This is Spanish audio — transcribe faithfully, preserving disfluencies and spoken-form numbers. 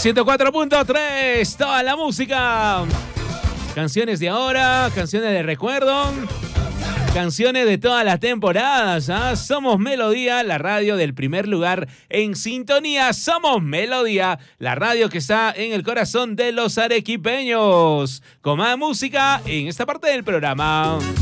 ciento cuatro punto tres, toda la música. Canciones de ahora, canciones de recuerdo, canciones de todas las temporadas. ¿eh? Somos Melodía, la radio del primer lugar en sintonía. Somos Melodía, la radio que está en el corazón de los arequipeños. Con más música en esta parte del programa.